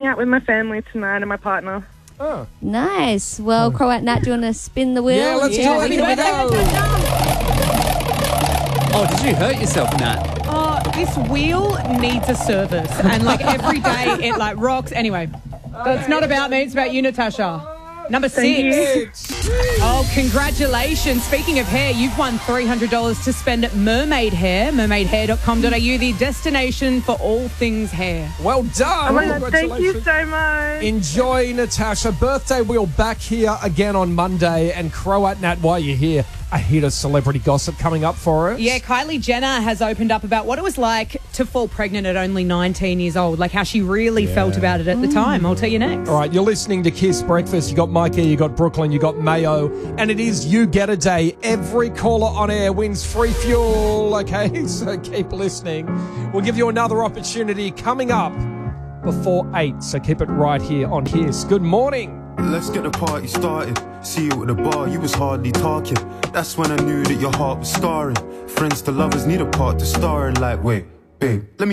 out with my family tonight and my partner. Oh. Nice. Well, Croat Nat, do you want to spin the wheel? Yeah, let's do it. Here we go. Oh, did you hurt yourself, Nat? Oh, this wheel needs a service. And, like, every day it, like, rocks. Anyway, it's not about me. It's about you, Natasha. Number 6. Oh, congratulations. Speaking of hair, you've won $300 to spend at Mermaid Hair, mermaidhair.com.au, the destination for all things hair. Well done. Oh my God, thank you so much. Enjoy, Natasha. Birthday wheel back here again on Monday. And Croat Nat, while you're here, a hit of celebrity gossip coming up for us. Yeah, Kylie Jenner has opened up about what it was like to fall pregnant at only 19 years old, like how she really felt about it at the time. I'll tell you next. All right, you're listening to Kiss Breakfast. You got Mikey, you got Brooklyn, you got Mayo, and it is You Get a Day. Every caller on air wins free fuel, okay? So keep listening. We'll give you another opportunity coming up before 8, so keep it right here on Kiss. Good morning. Let's get the party started. See you at the bar, you was hardly talking. That's when I knew that your heart was scarring. Friends to lovers need a part to star in. Like, wait, babe, let me